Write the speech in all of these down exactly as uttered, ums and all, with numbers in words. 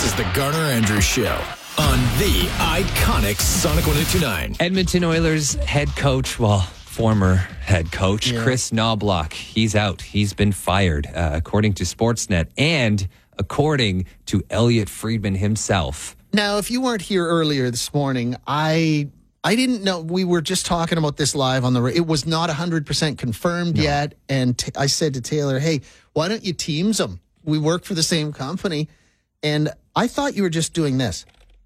This is the Garner Andrews Show on the iconic Sonic one oh two nine. Edmonton Oilers head coach, well, former head coach, Yeah. Chris Knobloch, he's out. He's been fired, uh, according to Sportsnet and according to Elliot Friedman himself. Now, if you weren't here earlier this morning, I I didn't know. We were just talking about this live on the. It was not one hundred percent confirmed no. yet, and t- I said to Taylor, "Hey, why don't you Teams them? We work for the same company." And I thought you were just doing this.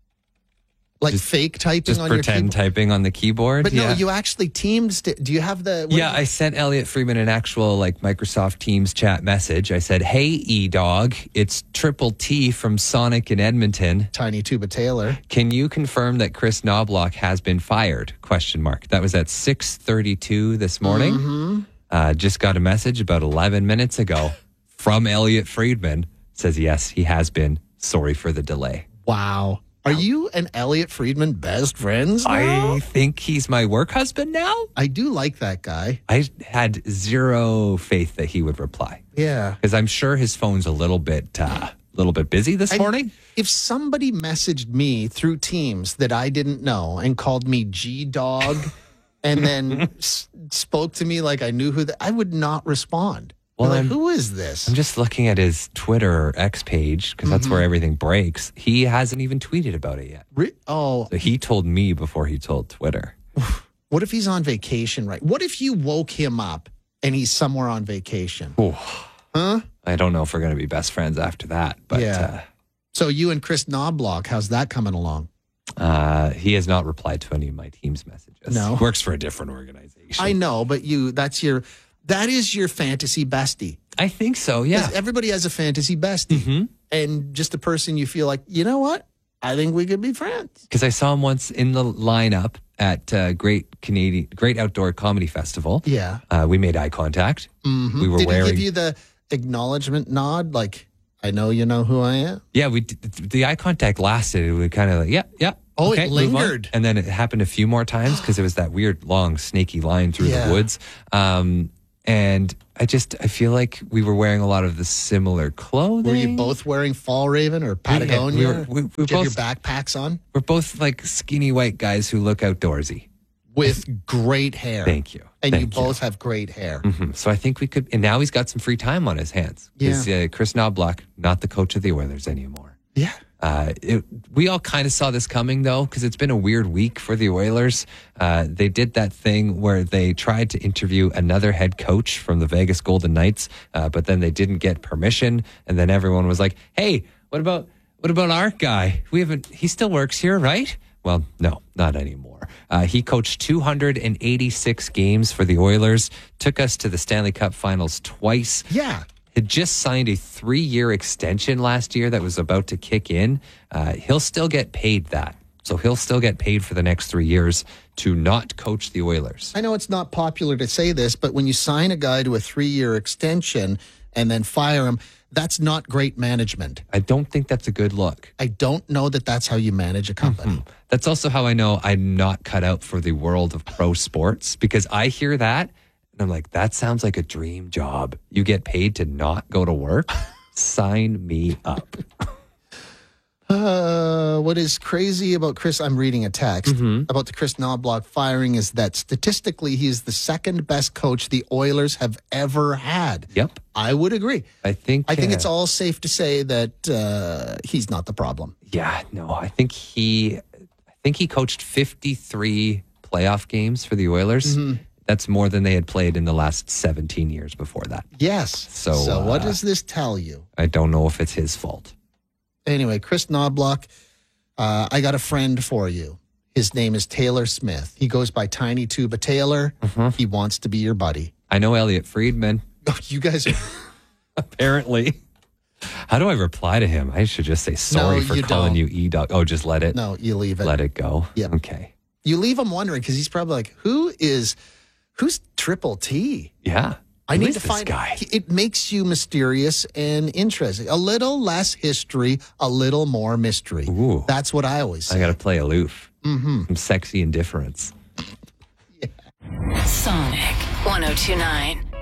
Like just, fake typing just on your keyboard. pretend typing on the keyboard. But yeah. no, you actually Teams. Do you have the? Yeah, I sent Elliot Friedman an actual like Microsoft Teams chat message. I said, "Hey, E-Dog, it's Triple T from Sonic in Edmonton. Tiny Tuba Taylor. Can you confirm that Chris Knobloch has been fired?" Question mark. That was at six thirty-two this morning. Mm-hmm. Uh, just got a message about eleven minutes ago from Elliot Friedman. Says, yes, he has been. Sorry for the delay. Wow. Are you and Elliot Friedman best friends now? I think he's my work husband now. I do like that guy. I had zero faith that he would reply. Yeah. Because I'm sure his phone's a little bit uh, little bit busy this I, morning. If somebody messaged me through Teams that I didn't know and called me G-Dog and then s- spoke to me like I knew who that, I would not respond. Well, like, I'm, who is this? I'm just looking at his Twitter or X page because that's Mm-hmm. where everything breaks. He hasn't even tweeted about it yet. Re- oh, So he told me before he told Twitter. what if he's on vacation, right? What if you woke him up and he's somewhere on vacation? Ooh. Huh? I don't know if we're going to be best friends after that. But Yeah. So you and Chris Knobloch, how's that coming along? uh, uh, he has not replied to any of my Teams messages. No. He works for a different organization. I know, but you, that's your, that is your fantasy bestie. I think so, yeah. 'Cause everybody has a fantasy bestie. Mm-hmm. And just a person you feel like, you know what? I think we could be friends. Because I saw him once in the lineup at uh, Great Canadian Great Outdoor Comedy Festival. Yeah. Uh, we made eye contact. Mm-hmm. We were Did wearing. he give you the acknowledgement nod? Like, I know you know who I am? Yeah, we did, the eye contact lasted. We kind of like, yeah, yeah. Oh, it okay, move on. lingered. And then it happened a few more times because it was that weird, long, snaky line through Yeah. the woods. Um, and I just, I feel like we were wearing a lot of the similar clothing. Were you both wearing Fall Raven or Patagonia? we were- we- we Did you have both- your backpacks on? We're both like skinny white guys who look outdoorsy. With great hair. Thank you. And Thank you both have great hair. Hmm. So I think we could, and now he's got some free time on his hands. Because uh, Chris Knobloch, not the coach of the Oilers anymore. Yeah. Uh, it, we all kind of saw this coming, though, because it's been a weird week for the Oilers. Uh, they did that thing where they tried to interview another head coach from the Vegas Golden Knights, uh, but then they didn't get permission. And then everyone was like, "Hey, what about what about our guy? We haven't. He still works here, right?" Well, no, not anymore. Uh, he coached two hundred eighty-six games for the Oilers, took us to the Stanley Cup Finals twice. Yeah. Had just signed a three-year extension last year that was about to kick in. Uh, he'll still get paid that. So he'll still get paid for the next three years to not coach the Oilers. I know it's not popular to say this, but when you sign a guy to a three-year extension and then fire him, that's not great management. I don't think that's a good look. I don't know that that's how you manage a company. Mm-hmm. That's also how I know I'm not cut out for the world of pro sports, because I hear that and I'm like, that sounds like a dream job. You get paid to not go to work? Sign me up. Uh, what is crazy about Chris, I'm reading a text about the Chris Knobloch firing, is that statistically he is the second best coach the Oilers have ever had. Yep. I would agree. I think I think uh, it's all safe to say that uh, he's not the problem. Yeah, no, I think he I think he coached fifty-three playoff games for the Oilers. Mm-hmm. That's more than they had played in the last seventeen years before that. Yes. So, so what uh, does this tell you? I don't know if it's his fault. Anyway, Chris Knobloch, uh, I got a friend for you. His name is Taylor Smith. He goes by Tiny Tuba Taylor. Mm-hmm. He wants to be your buddy. I know Elliot Friedman, Oh, you guys are... apparently. How do I reply to him? I should just say sorry No, for you calling don't. you E-Dog. Oh, just let it, No, you leave it. let it go. Yep. Okay. You leave him wondering because he's probably like, who is, who's Triple T? Yeah. I Who need is to this find guy. It makes you mysterious and interesting. A little less history, a little more mystery. Ooh. That's what I always say. I got to play aloof. Mm-hmm. Some sexy indifference. Sonic one oh two nine.